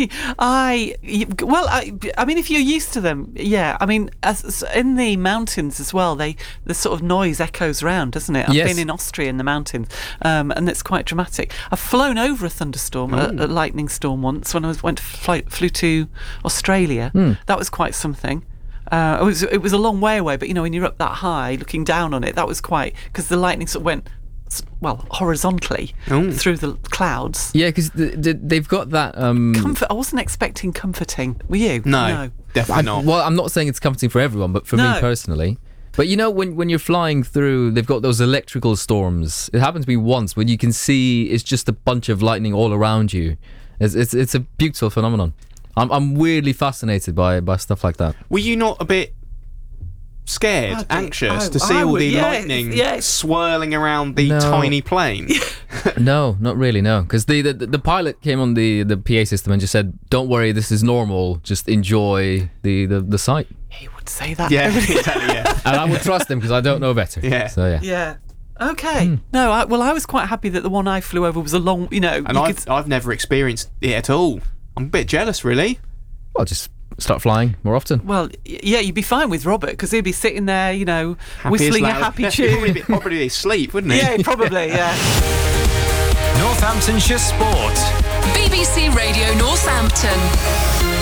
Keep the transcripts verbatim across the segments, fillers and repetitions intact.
I well, I, I mean, if you're used to them, yeah. I mean, as, in the mountains as well, they the sort of noise echoes around, doesn't it? I've Yes. been in Austria in the mountains, um, and it's quite dramatic. I've flown over a thunderstorm, a, a lightning storm once when I was went to fly, flew to Australia. Mm. That was quite something. Uh, it was it was a long way away, but you know, when you're up that high, looking down on it, that was quite, because the lightning sort of went, well, horizontally Ooh. through the clouds. Yeah, because th- th- they've got that. Um, Comfort. I wasn't expecting comforting. Were you? No, definitely I, not. well, I'm not saying it's comforting for everyone, but for No. me personally. But you know, when when you're flying through, they've got those electrical storms. It happened to me once when you can see it's just a bunch of lightning all around you. It's it's, it's a beautiful phenomenon. I'm I'm weirdly fascinated by by stuff like that. Were you not a bit scared, I'd be- anxious I- to see I all would- the yeah, lightning yeah. swirling around the No. tiny plane? No, not really. No, because the, the the pilot came on the the P A system and just said, "Don't worry, this is normal. Just enjoy the the, the sight." He would say that. Yeah, exactly. Yeah, And I would trust him because I don't know better. Yeah. So yeah. Yeah. Okay. No, I, well, I was quite happy that the one I flew over was a long, you know. and you I've could, I've never experienced it at all. I'm a bit jealous, really. Well, just start flying more often. well, y- yeah, you'd be fine with Robert because he'd be sitting there, you know, Happy as whistling a loud. happy He'd probably tune. be, probably be asleep, wouldn't he? Yeah, probably, yeah. Northamptonshire Sport. B B C Radio Northampton.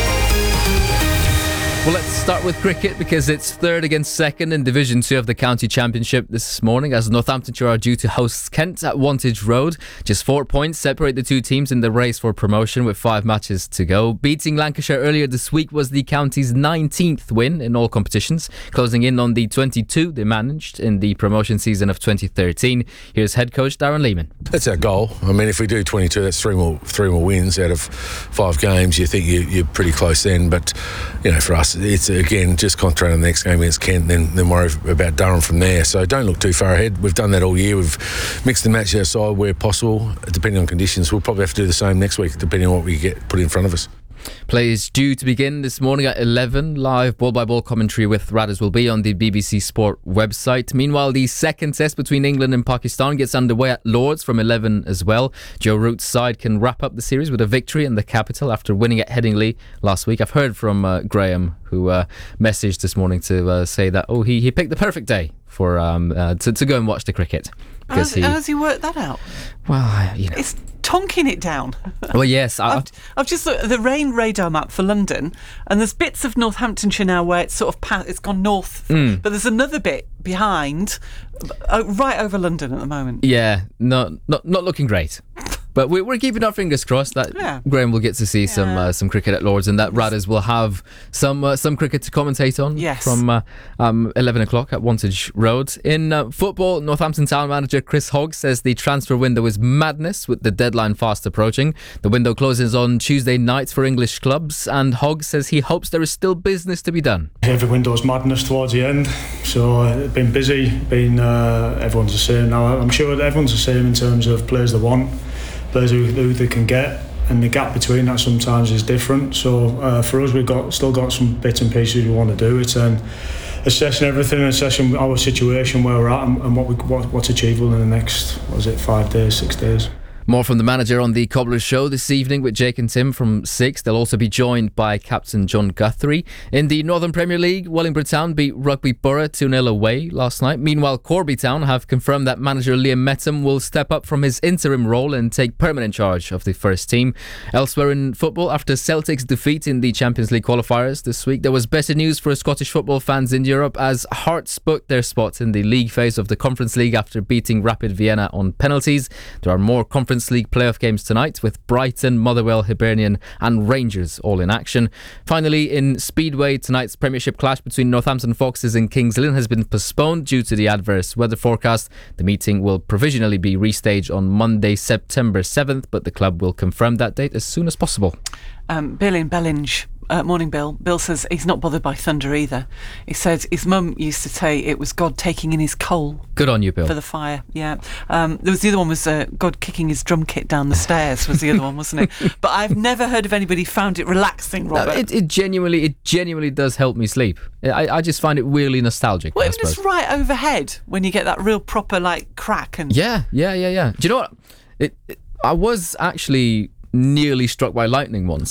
Well, let's start with cricket because it's third against second in Division two of the County Championship this morning as Northamptonshire are due to host Kent at Wantage Road. Just four points separate the two teams in the race for promotion with five matches to go. Beating Lancashire earlier this week was the county's nineteenth win in all competitions, closing in on the twenty-two they managed in the promotion season of twenty thirteen. Here's head coach Darren Lehman. That's our goal. I mean, if we do twenty-two, that's three more three more wins out of five games. You think you, you're pretty close then, but you know, for us, it's again just concentrate on the next game against Kent, then then worry about Durham from there. So don't look too far ahead. We've done that all year. We've mixed and matched our side where possible, depending on conditions. We'll probably have to do the same next week, depending on what we get put in front of us. Play is due to begin this morning at eleven. Live ball-by-ball commentary with Radders will be on the B B C Sport website. Meanwhile, the second test between England and Pakistan gets underway at Lords from eleven as well. Joe Root's side can wrap up the series with a victory in the capital after winning at Headingley last week. I've heard from uh, Graham, who uh, messaged this morning to uh, say that oh he, he picked the perfect day for um, uh, to, to go and watch the cricket. How's, he, how's he worked that out? well, you know. It's tonking it down. Well, yes. I, I've, I've just looked at the rain radar map for London, and there's bits of Northamptonshire now where it's sort of pa- it's gone north, Mm. but there's another bit behind, uh, right over London at the moment. yeah, not not not looking great. But we- we're keeping our fingers crossed that Yeah. Graham will get to see some Yeah. uh, some cricket at Lords, and that Radders will have some uh, some cricket to commentate on Yes. from uh, um, eleven o'clock at Wantage Road. In uh, football, Northampton Town manager Chris Hogg says the transfer window is madness with the deadline fast approaching. The window closes on Tuesday night for English clubs, and Hogg says he hopes there is still business to be done. Every window's madness towards the end, so uh, it's been busy. Been uh, everyone's the same now. I'm sure that everyone's the same in terms of players they want, players who, who they can get, and the gap between that sometimes is different. So uh, for us, we've got still got some bits and pieces we want to do. It's um, assessing everything and assessing our situation, where we're at, and, and what we what, what's achievable in the next what is it five days, six days. More from the manager on the Cobblers Show this evening with Jake and Tim from six. They'll also be joined by Captain John Guthrie. In the Northern Premier League, Wellingborough Town beat Rugby Borough two nil away last night. Meanwhile, Corby Town have confirmed that manager Liam Metham will step up from his interim role and take permanent charge of the first team. Elsewhere in football, after Celtic's defeat in the Champions League qualifiers this week, there was better news for Scottish football fans in Europe as Hearts booked their spot in the league phase of the Conference League after beating Rapid Vienna on penalties. There are more Conference League playoff games tonight with Brighton, Motherwell, Hibernian and Rangers all in action. Finally, in Speedway, tonight's Premiership clash between Northampton Foxes and Kings Lynn has been postponed due to the adverse weather forecast. The meeting will provisionally be restaged on Monday, September seventh, but the club will confirm that date as soon as possible. Um, Bill in Bellinge. Uh, morning, Bill. Bill says he's not bothered by thunder either. He said his mum used to say it was God taking in his coal Good on you, Bill. for the fire. Yeah. Um, there was the other one was uh, God kicking his drum kit down the stairs was the other one, wasn't it? But I've never heard of anybody found it relaxing, No, Robert. it, it genuinely, it genuinely does help me sleep. I, I just find it really nostalgic. well, I even just suppose. right overhead when you get that real proper like crack and Yeah, yeah, yeah, yeah. Do you know what? It, it, I was actually nearly struck by lightning once.